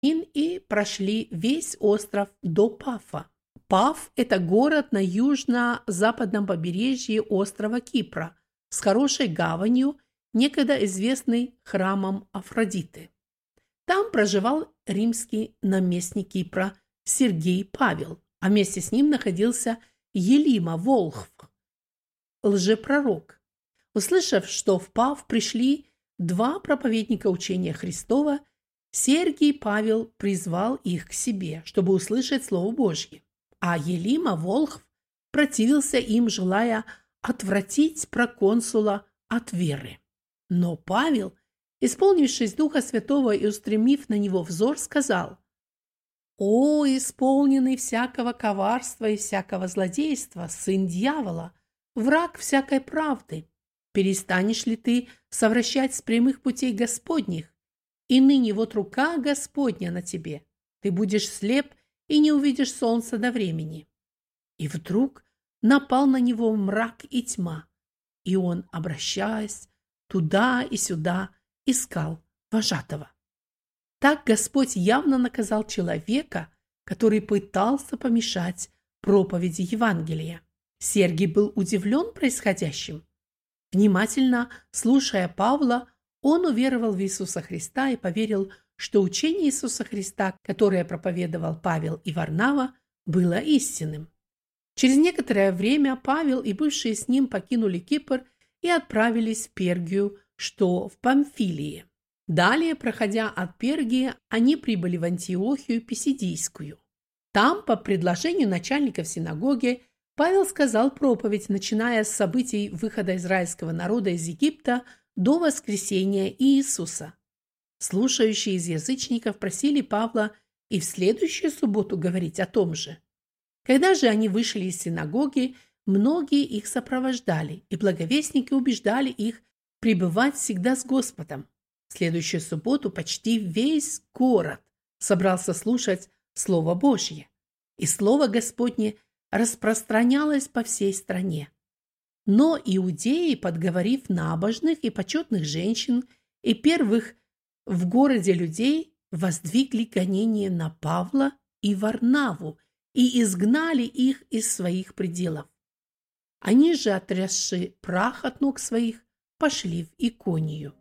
и прошли весь остров до Пафа. Паф – это город на южно-западном побережье острова Кипра с хорошей гаванью, некогда известный храмом Афродиты. Там проживал римский наместник Кипра Сергий Павел, а вместе с ним находился Елима Волхв, лжепророк. Услышав, что в Паф пришли два проповедника учения Христова, Сергий Павел призвал их к себе, чтобы услышать Слово Божье. А Елима Волхв противился им, желая отвратить проконсула от веры. Но Павел, исполнившись Духа Святого и устремив на него взор, сказал: «О, исполненный всякого коварства и всякого злодейства, сын дьявола, враг всякой правды, перестанешь ли ты совращать с прямых путей Господних? И ныне вот рука Господня на тебе, ты будешь слеп и не увидишь солнца до времени». И вдруг напал на него мрак и тьма, и он, обращаясь туда и сюда, искал вожатого. Так Господь явно наказал человека, который пытался помешать проповеди Евангелия. Сергий был удивлен происходящим. Внимательно слушая Павла, он уверовал в Иисуса Христа и поверил, что учение Иисуса Христа, которое проповедовал Павел и Варнава, было истинным. Через некоторое время Павел и бывшие с ним покинули Кипр и отправились в Пергию, что в Памфилии. Далее, проходя от Пергии, они прибыли в Антиохию Писидийскую. Там, по предложению начальников синагоги, Павел сказал проповедь, начиная с событий выхода израильского народа из Египта до воскресения Иисуса. Слушающие из язычников просили Павла и в следующую субботу говорить о том же. Когда же они вышли из синагоги, многие их сопровождали, и благовестники убеждали их пребывать всегда с Господом. В следующую субботу почти весь город собрался слушать Слово Божье, и Слово Господне распространялось по всей стране. Но иудеи, подговорив набожных и почетных женщин и первых в городе людей, воздвигли гонение на Павла и Варнаву и изгнали их из своих пределов. Они же, отрясши прах от ног своих, пошли в Иконию.